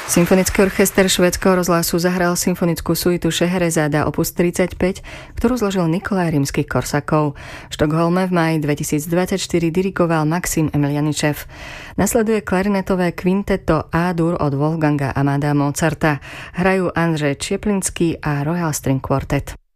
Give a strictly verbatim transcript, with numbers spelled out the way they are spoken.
Symfonický orchester švédskeho rozhlasu zahral symfonickú suitu Šeherezáda opus tridsaťpäť, ktorú zložil Nikolaj Rimský-Korsakov. V Štokholme v máji dvetisícdvadsaťštyri dirigoval Maxim Emilianičev. Nasleduje klarinetové kvinteto A-dur od Wolfganga Amadea Mozarta. Hrajú Andrej Čeplinský a Royal String Quartet.